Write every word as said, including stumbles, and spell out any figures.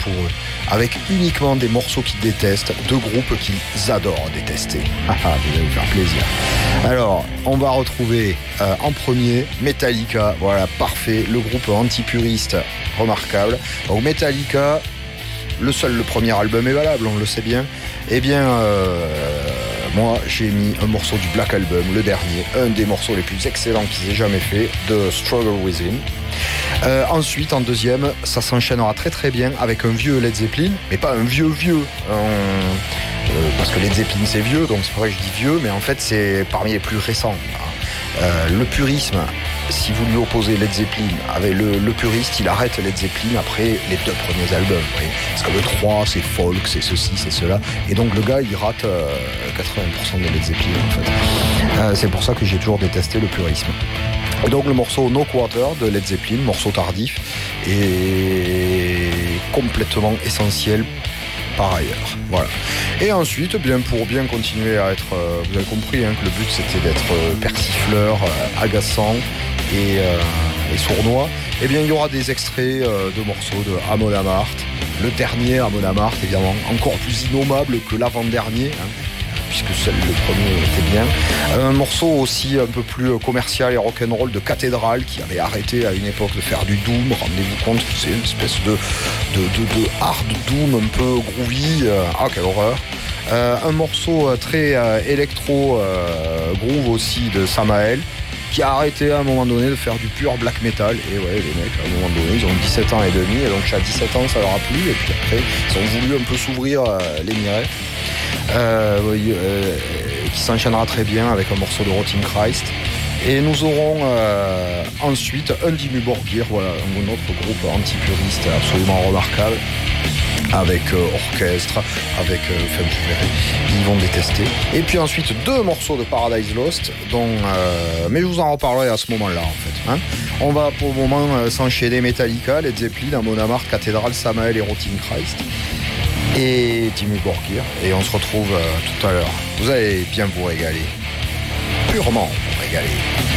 pour eux, avec uniquement des morceaux qu'ils détestent, de groupes qu'ils adorent détester. Haha, vous allez vous faire plaisir. Alors, on va retrouver euh, en premier Metallica, voilà, parfait, le groupe anti-puriste remarquable. Donc Metallica, le seul, le premier album est valable, on le sait bien. Eh bien, euh, moi, j'ai mis un morceau du Black Album, le dernier, un des morceaux les plus excellents qu'ils aient jamais fait, de Struggle Within. Euh, ensuite, en deuxième, ça s'enchaînera très très bien avec un vieux Led Zeppelin, mais pas un vieux vieux, un... euh, parce que Led Zeppelin c'est vieux, donc c'est vrai que je dis vieux, mais en fait c'est parmi les plus récents. Euh, le purisme, si vous lui opposez Led Zeppelin, avec le, le puriste, il arrête Led Zeppelin après les deux premiers albums. Vous voyez, parce que le trois, c'est folk, c'est ceci, c'est cela. Et donc le gars, il rate euh, quatre-vingts pour cent de Led Zeppelin, en fait. Euh, c'est pour ça que j'ai toujours détesté le purisme. Et donc le morceau No Quarter de Led Zeppelin, morceau tardif, est complètement essentiel par ailleurs. Voilà. Et ensuite, bien pour bien continuer à être, euh, vous avez compris hein, que le but c'était d'être euh, persifleur, euh, agaçant et, euh, et sournois. Eh bien, il y aura des extraits euh, de morceaux de Amon Amarth, le dernier Amon Amarth, évidemment, encore plus innommable que l'avant-dernier. Hein, puisque seul le premier était bien. Un morceau aussi un peu plus commercial et rock'n'roll de Cathédrale qui avait arrêté à une époque de faire du doom. Rendez-vous compte que c'est une espèce de, de, de, de hard doom un peu groovy. Ah, quelle horreur. Euh, un morceau très euh, électro euh, groove aussi de Samael qui a arrêté à un moment donné de faire du pur black metal. Et ouais, les mecs, à un moment donné, ils ont dix-sept ans et demi, et donc à dix-sept ans, ça leur a plu, et puis après, ils ont voulu un peu s'ouvrir euh, les mirets. Euh, euh, qui s'enchaînera très bien avec un morceau de Rotting Christ. Et nous aurons euh, ensuite un Dimmu Borgir, voilà, un autre groupe anti-puriste absolument remarquable, avec euh, orchestre, avec, euh, enfin vous verrez, ils vont détester. Et puis ensuite deux morceaux de Paradise Lost, dont, euh, mais je vous en reparlerai à ce moment-là en fait. Hein. On va pour le moment euh, s'enchaîner Metallica, Led Zeppelin, Amon Amarth, Cathédrale, Samael et Rotting Christ. Et Dimmu Borgir, et on se retrouve euh, tout à l'heure. Vous allez bien vous régaler, purement vous régaler.